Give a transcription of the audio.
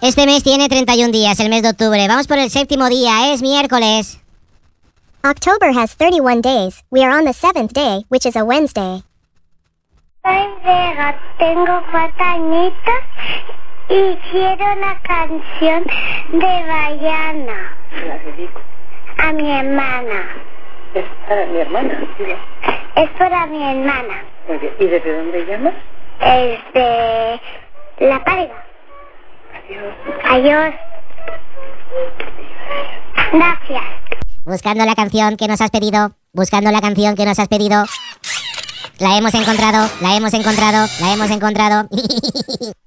Este mes tiene 31 días, el mes de octubre. Vamos por el séptimo día, es miércoles. October has 31 days. We are on the 7th day, which is a Wednesday. Soy Vega, tengo 4 añitos y quiero una canción de Bayana. La dedico. A mi hermana. Es para mi hermana, dilo. Es para mi hermana. Muy bien. ¿Y desde dónde llamas? Es de La Pálida. Adiós. Adiós. Gracias. Buscando la canción que nos has pedido. Buscando la canción que nos has pedido. La hemos encontrado, la hemos encontrado, la hemos encontrado.